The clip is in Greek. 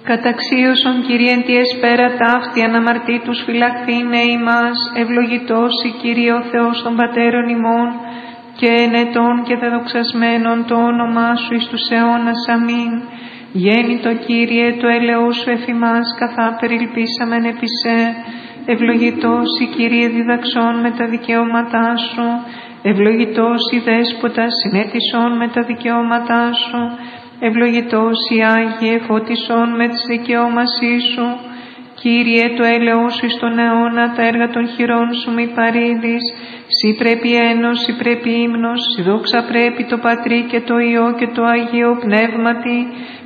Καταξίωσον Κύριε εν τη εσπέρα ταύτη αναμαρτήτους φυλαχθήνε ημάς, ευλογητός η Κύριε ο Θεός των Πατέρων ημών, και ενετών και δεδοξασμένων το όνομά Σου εις τους αιώνας. Αμήν. Γέννητο Κύριε το έλεος Σου εφ' ημάς, καθά περιλπίσαμεν επί σε. Ευλογητός η Κύριε διδαξών με τα δικαιώματά Σου, ευλογητός η Δέσποτα συνέτησον με τα δικαιώματά Σου, ευλογητός η Άγιε φώτισον με τις δικαιώμασή Σου. Κύριε το έλεος Σου εις τον αιώνα, τα έργα των χειρών Σου μη παρήδεις. Συ πρέπει ένος, συ πρέπει ύμνος, συ δόξα πρέπει το Πατρί και το Υιό και το Αγίο Πνεύματι,